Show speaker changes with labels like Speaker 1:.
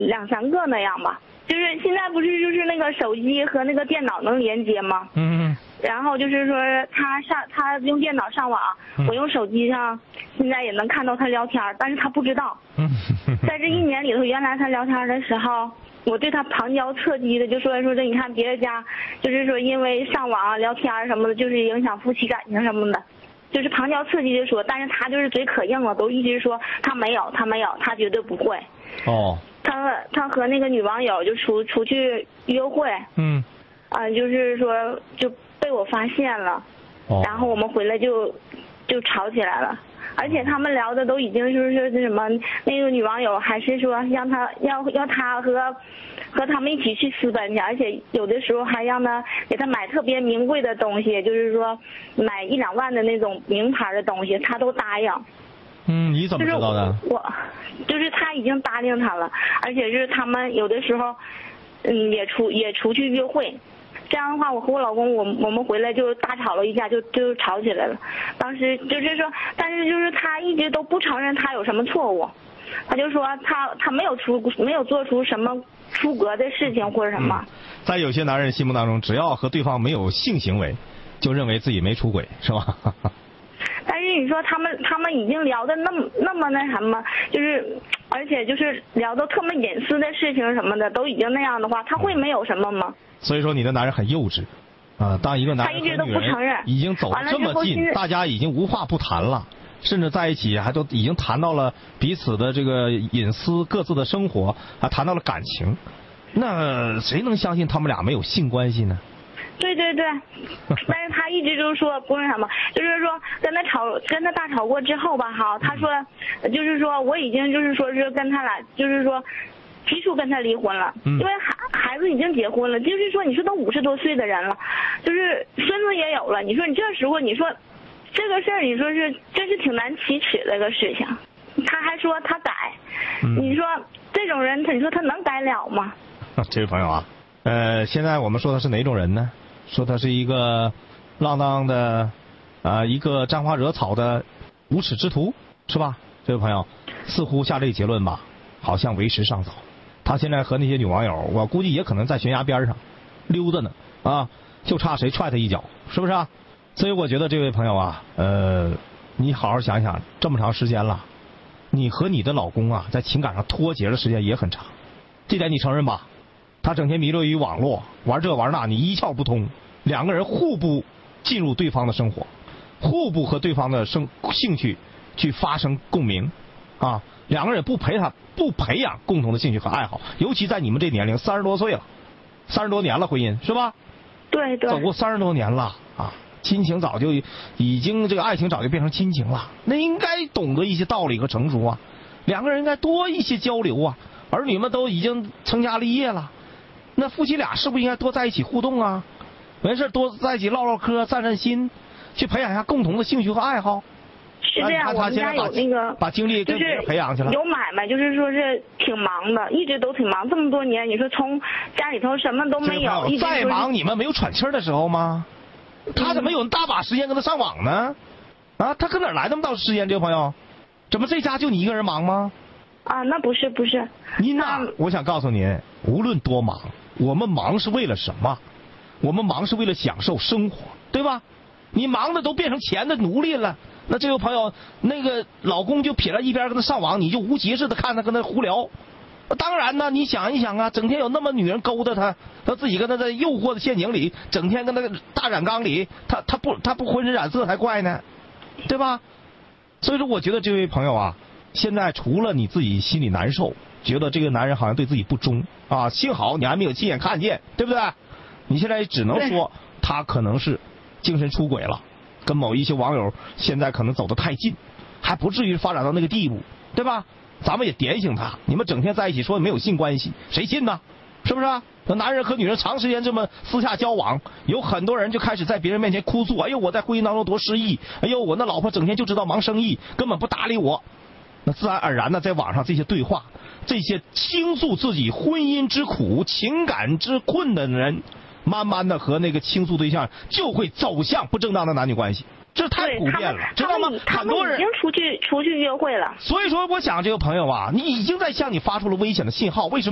Speaker 1: 2、3个那样吧。就是现在不是就是那个手机和那个电脑能连接吗？然后就是说他用电脑上网，我用手机上现在也能看到他聊天，但是他不知道。在这1年里头，原来他聊天的时候，我对他旁敲侧击的就说这你看别人家就是说因为上网聊天什么的，就是影响夫妻感情什么的，就是旁敲侧击的说，但是他就是嘴可硬了，都一直说他没有，他绝对不会。他和那个女网友就出去约会，就是说就被我发现了，然后我们回来就吵起来了，而且他们聊的都已经就是说什么，那个女网友还是说让他要他和他们一起去私奔去，而且有的时候还让他给他买特别名贵的东西，就是说买1、2万的那种名牌的东西，他都答应。
Speaker 2: 你怎么知道的？
Speaker 1: 就是他已经答应他了，而且是他们有的时候，也出去约会。这样的话，我和我老公，我们回来就大吵了一架，就吵起来了。当时就是说，但是就是他一直都不承认他有什么错误，他就说他没有做出什么出格的事情或者什么。
Speaker 2: 在有些男人心目当中，只要和对方没有性行为，就认为自己没出轨，是吧？
Speaker 1: 但是你说他们已经聊的那么那什么，就是而且就是聊到特别隐私的事情什么的，都已经那样的话，他会没有什么吗？
Speaker 2: 所以说你的男人很幼稚，当一个男人和女人
Speaker 1: 他一直都不承认，
Speaker 2: 已经走得这么近，大家已经无话不谈了，甚至在一起还都已经谈到了彼此的这个隐私、各自的生活，还谈到了感情，那谁能相信他们俩没有性关系呢？
Speaker 1: 对，但是他一直就说不是什么，就是说跟他大吵过之后吧，他说就是说我已经就是说是跟他俩就是说提出跟他离婚了，因为孩子已经结婚了，就是说你说都50多岁的人了，就是孙子也有了，你说你这时候你说这个事儿，你说是真是挺难启齿的一个事情，他还说他改，你说这种人你说他能改了吗？
Speaker 2: 这位朋友啊，现在我们说的是哪种人呢？说他是一个浪荡的一个沾花惹草的无耻之徒，是吧？这位朋友似乎下这个结论吧，好像为时尚早。他现在和那些女网友，我估计也可能在悬崖边上溜达呢，就差谁踹他一脚，是不是啊？所以我觉得这位朋友啊，你好好想一想，这么长时间了，你和你的老公啊在情感上脱节的时间也很长，这点你承认吧？他整天迷落于网络，玩这玩那，你一窍不通，两个人互不进入对方的生活，互不和对方的兴趣去发生共鸣，两个人不培养共同的兴趣和爱好，尤其在你们这年龄，30多岁了，30多年了，婚姻是吧？
Speaker 1: 对，
Speaker 2: 走过30多年了亲情早就已经这个爱情早就变成亲情了，那应该懂得一些道理和成熟啊，两个人应该多一些交流啊，儿女们都已经成家立业了。那夫妻俩是不是应该多在一起互动啊？没事多在一起唠唠嗑，散散心，去培养一下共同的兴趣和爱好。
Speaker 1: 是这样，我们家有那个
Speaker 2: 把精力跟别人培养去了。
Speaker 1: 有买卖，就是说是挺忙的，一直都挺忙。这么多年，你说从家里头什么都没有，
Speaker 2: 再忙你们没有喘气儿的时候吗？他怎么有大把时间跟他上网呢？他搁哪来那么大时间？这位朋友，怎么这家就你一个人忙吗？
Speaker 1: 那不是。
Speaker 2: 您我想告诉您，无论多忙，我们忙是为了什么？我们忙是为了享受生活，对吧？你忙的都变成钱的奴隶了，那这位朋友，那个老公就撇在一边跟他上网，你就无节制的看他跟他胡聊。当然呢，你想一想啊，整天有那么女人勾搭他，他自己跟他在诱惑的陷阱里，整天跟他大染缸里，他不浑身染色才怪呢，对吧？所以说，我觉得这位朋友啊，现在除了你自己心里难受，觉得这个男人好像对自己不忠幸好你还没有亲眼看见，对不对？你现在只能说他可能是精神出轨了，跟某一些网友现在可能走得太近，还不至于发展到那个地步，对吧？咱们也点醒他，你们整天在一起说没有性关系，谁信呢？是不是啊？那男人和女人长时间这么私下交往，有很多人就开始在别人面前哭诉，哎呦我在婚姻当中多失意，哎呦我那老婆整天就知道忙生意，根本不搭理我。那自然而然的在网上这些对话，这些倾诉自己婚姻之苦、情感之困的人，慢慢的和那个倾诉对象就会走向不正当的男女关系，这太普遍了，知道吗？很多人
Speaker 1: 已经出去约会了。
Speaker 2: 所以说，我想这个朋友啊，你已经在向你发出了危险的信号，为什么？